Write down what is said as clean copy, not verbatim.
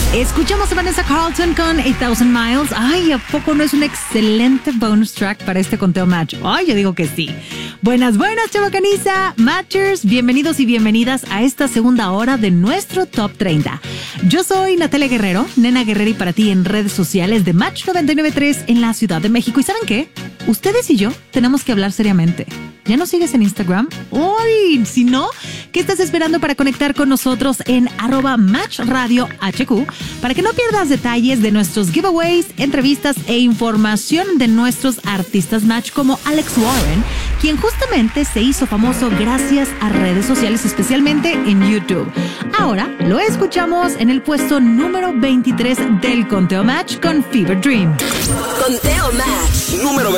Escuchamos a Vanessa Carlton con 8,000 Miles. Ay, ¿a poco no es un excelente bonus track para este conteo match? Ay, yo digo que sí. Buenas, chavacaniza, matchers. Bienvenidos y bienvenidas a esta segunda hora de nuestro Top 30. Yo soy Natalia Guerrero, Nena Guerrera, y para ti en redes sociales de Match 99.3 en la Ciudad de México. ¿Y saben qué? Ustedes y yo tenemos que hablar seriamente. ¿Ya nos sigues en Instagram? ¡Uy! Si no, ¿qué estás esperando para conectar con nosotros en @MatchRadioHQ? Para que no pierdas detalles de nuestros giveaways, entrevistas e información de nuestros artistas Match como Alex Warren, quien justamente se hizo famoso gracias a redes sociales, especialmente en YouTube. Ahora lo escuchamos en el puesto número 23 del Conteo Match con Fever Dream. Conteo Match número 23.